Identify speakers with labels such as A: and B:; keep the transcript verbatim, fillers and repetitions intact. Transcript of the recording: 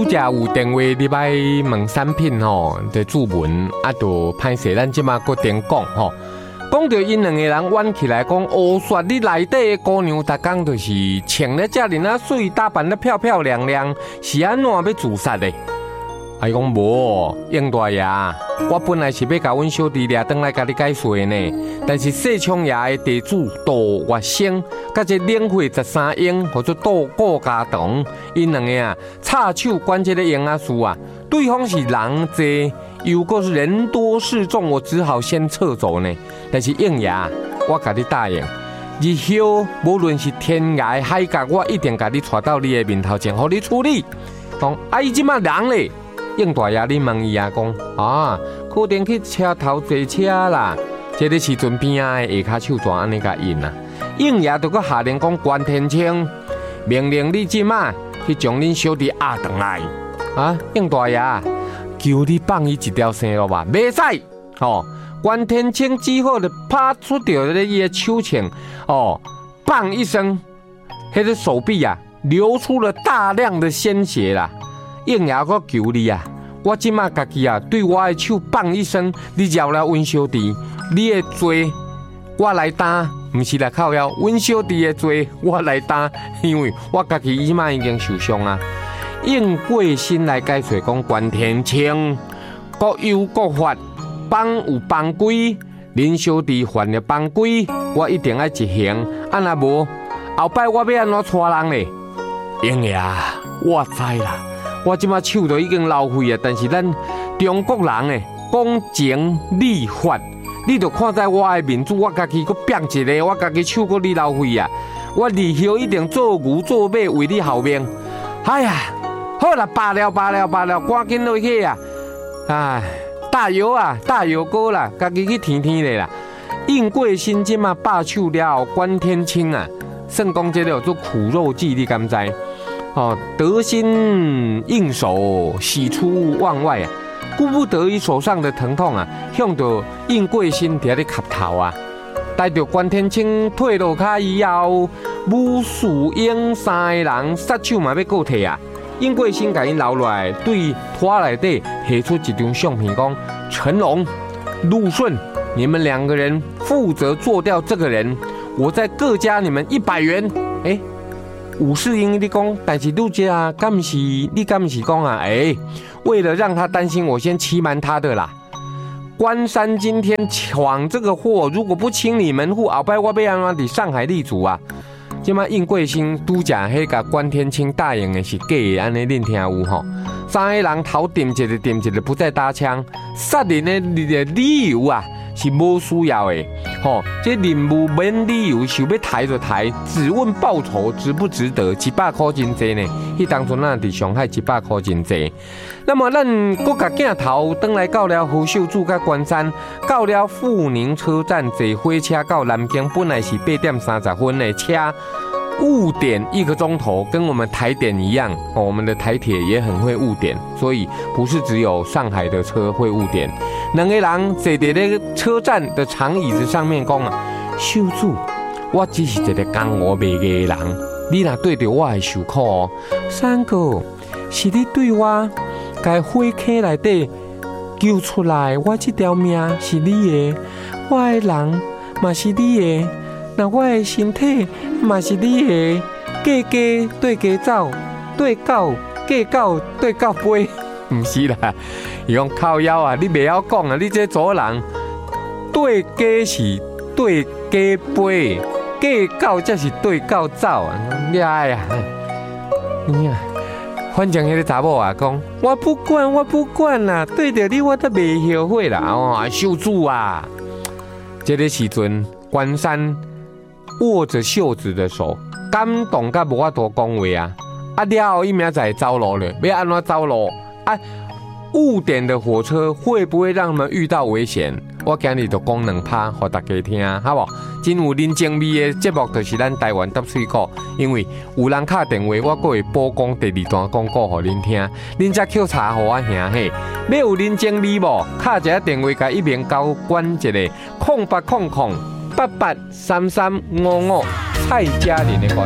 A: 拄则有电话入来问产品吼，就注文啊，就歹势，咱即马搁点讲吼。讲到因两个人弯起来讲，乌雪你内底的姑娘，逐工就是穿了遮尔啊水，打扮得漂漂亮亮，是安怎要自杀的？啊，伊讲无，应大爷，我本来是要甲阮小弟掠转来甲你解说的呢，但是细昌爷的地主杜月生，甲这领会十三英或者杜顾家堂，因两个啊插手管这个婴仔事啊，对方是人济。又果是人多势众，我只好先撤走呢。但是应爷，我甲你答应，日后无论是天涯海角，我一定甲你带到你的面头前，互你处理。讲啊，伊即马人咧，应大爷你问伊啊，讲啊，可能去车头坐车啦。这个时阵边仔的下骹手怎安尼甲印啊？应爷就搁下令讲，关天清，命令你即马去将恁小弟押转来啊，应大爷。求你放伊一条生路吧，袂使哦。关天清只好就拍出掉咧伊的手枪，哦，砰一声，迄个手臂啊流出了大量的鲜血啦。应爷我求你啊，我即马家己啊对我的手砰一声，你饶了阮小弟，你的罪我来担，毋是来靠腰，阮小弟的罪我来担，因为我家己即马已经受伤啊。应贵新来解说讲，关天清各有各法，帮有帮规，恁小弟犯了帮规，我一定要执行。啊若无，后摆我要安怎带人咧？英爷，我知啦，我即马手都已经流血啊，但是咱中国人诶，讲情理法，你著看在我的面子，我家己搁变一个，我家己手搁你流血啊！我日后一定做牛做马为你后面。哎呀！好啦，罢了罢了罢了，赶紧落去啊！哎，大油啊，大油锅啦，家己去天天咧啦。应贵新即嘛罢手了后，关天清啊，算讲这个做苦肉计，你敢知？哦，得心应手，喜出望外啊！顾不得伊手上的疼痛啊，向着应贵新伫咧磕头啊！带着关天清退落骹以后，武树英三个人杀手嘛要告退啊！应贵新甲因留落来，对拖内底写出一张相片，讲成龙、陆顺，你们两个人负责做掉这个人，我再各加你们一百元。哎、欸，武世英你讲，但是陆家啊，敢不是你敢不是讲啊？哎、欸，为了让他担心，我先欺瞒他的啦。关山今天闯这个祸，如果不清理门户，后摆我要安怎伫上海立足啊？即马应贵兴拄则迄个关天清答应的是假的，安尼恁听有吼？三个人头点一个点一个，不再搭腔，杀人的理由啊是无需要的，吼！这任务免理由，想要抬就抬，只问报酬值不值得？一百块真济呢？迄当初咱伫上海一百块真济。那么咱国甲镜头登来到了何秀柱甲关山，到了富宁车站坐火车到南京，本来是八点三十分的车。误点一个钟头，跟我们台点一样、哦、我们的台铁也很会误点，所以不是只有上海的车会误点。两个人坐在那个车站的长椅子上面讲啊，秀柱，我只是一个江湖卖艺的人，你若对着我会受苦哦。三哥，是你对我在火坑内底救出来，我这条命是你的，我的人嘛是你的。那我的身体嘛是你的，假假对假走，对狗假狗对狗飞，唔是啦，伊讲靠腰啊，你袂晓讲啊，你这组人对假是对假飞，假狗才是对狗走啊！哎呀，你啊，反正迄个查某啊讲，我不管，我不管啦，对着你我都袂后悔啦。哦，秀柱啊，这个时阵关山。握着秀子的手，感动甲无法度讲话啊！啊了后，伊明仔载走路了，要安怎走路？啊，误点的火车会不会让他们遇到危险？我今日就讲两趴，互大家听，好不？真有认真味的节目，就是咱台湾搭水果，因为有人敲电话，我阁会播讲第二段广告互恁听，恁才扣查互我兄嘿。要有认真味无？敲一个电话，甲一边交关一个空八空空。八八三三五五蔡嘉玲的歌。